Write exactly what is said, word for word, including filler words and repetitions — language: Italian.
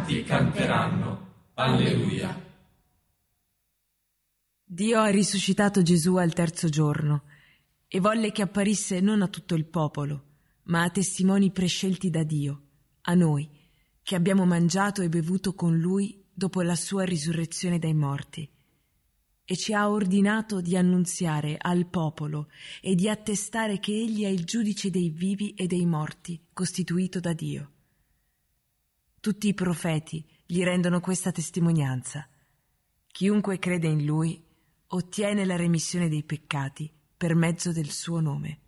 santi canteranno. Alleluia. Dio ha risuscitato Gesù al terzo giorno e volle che apparisse non a tutto il popolo, ma a testimoni prescelti da Dio, a noi, che abbiamo mangiato e bevuto con Lui dopo la sua risurrezione dai morti. E ci ha ordinato di annunziare al popolo e di attestare che Egli è il giudice dei vivi e dei morti, costituito da Dio. Tutti i profeti gli rendono questa testimonianza. Chiunque crede in Lui ottiene la remissione dei peccati per mezzo del suo nome.